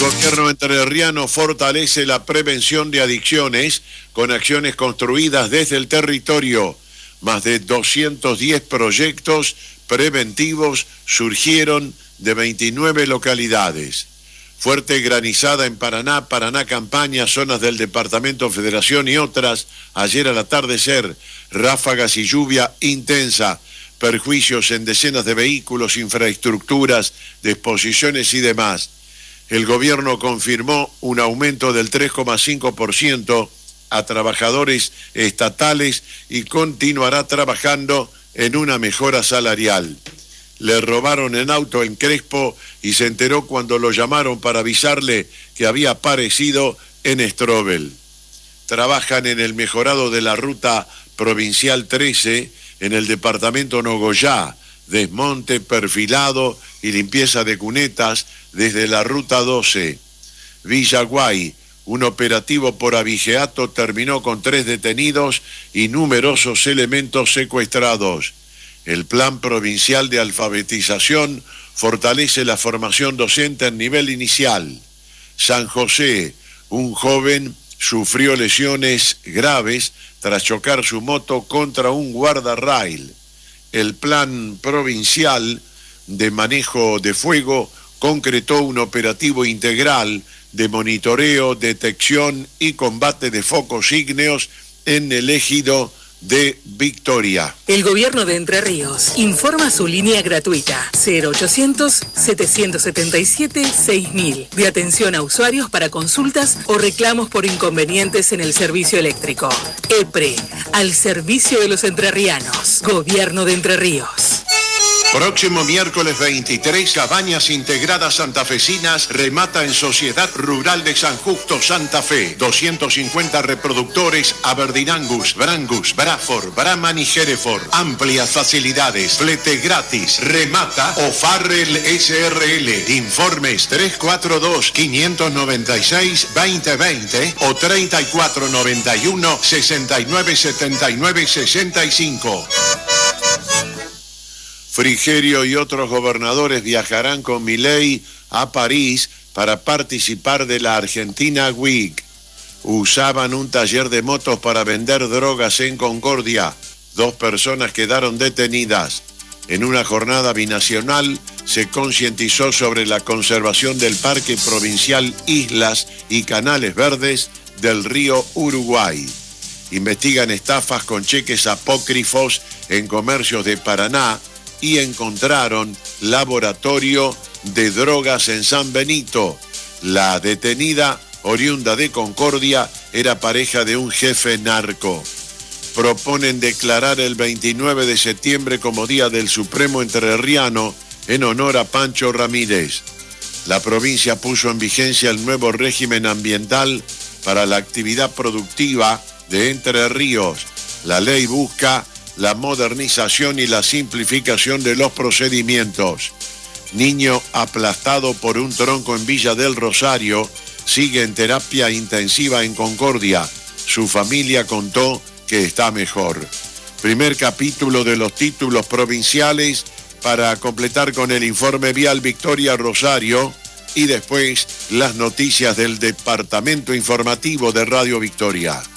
gobierno entrerriano fortalece la prevención de adicciones con acciones construidas desde el territorio. Más de 210 proyectos preventivos surgieron de 29 localidades. Fuerte granizada en Paraná, Paraná Campaña, zonas del departamento Federación y otras. Ayer al atardecer, ráfagas y lluvia intensa. Perjuicios en decenas de vehículos, infraestructuras, disposiciones y demás. El gobierno confirmó un aumento del 3,5% a trabajadores estatales y continuará trabajando en una mejora salarial. Le robaron en auto en Crespo y se enteró cuando lo llamaron para avisarle que había aparecido en Strobel. Trabajan en el mejorado de la ruta provincial 13 en el departamento Nogoyá, desmonte, perfilado y limpieza de cunetas desde la ruta 12. Villaguay, un operativo por abigeato terminó con 3 detenidos y numerosos elementos secuestrados. El plan provincial de alfabetización fortalece la formación docente en nivel inicial. San José, un joven sufrió lesiones graves tras chocar su moto contra un guardarrail. El plan provincial de manejo de fuego concretó un operativo integral de monitoreo, detección y combate de focos ígneos en el ejido de Victoria. El gobierno de Entre Ríos informa su línea gratuita 0800-777-6000 de atención a usuarios para consultas o reclamos por inconvenientes en el servicio eléctrico. EPRE, al servicio de los entrerrianos. Gobierno de Entre Ríos. Próximo miércoles 23, Cabañas Integradas Santafesinas remata en Sociedad Rural de San Justo, Santa Fe. 250 reproductores Aberdeen Angus, Brangus, Braford, Brahman y Hereford. Amplias facilidades, flete gratis. Remata O'Farrell SRL. Informes 342-596-2020 o 3491-697965. Frigerio y otros gobernadores viajarán con Milei a París para participar de la Argentina Week. Usaban un taller de motos para vender drogas en Concordia. 2 personas quedaron detenidas. En una jornada binacional se concientizó sobre la conservación del Parque Provincial Islas y Canales Verdes del río Uruguay. Investigan estafas con cheques apócrifos en comercios de Paraná y encontraron laboratorio de drogas en San Benito. La detenida, oriunda de Concordia, era pareja de un jefe narco. Proponen declarar el 29 de septiembre como Día del Supremo Entrerriano en honor a Pancho Ramírez. La provincia puso en vigencia el nuevo régimen ambiental para la actividad productiva de Entre Ríos. La ley busca la modernización y la simplificación de los procedimientos. Niño aplastado por un tronco en Villa del Rosario sigue en terapia intensiva en Concordia. Su familia contó que está mejor. Primer capítulo de los títulos provinciales para completar con el informe vial Victoria Rosario y después las noticias del Departamento Informativo de Radio Victoria.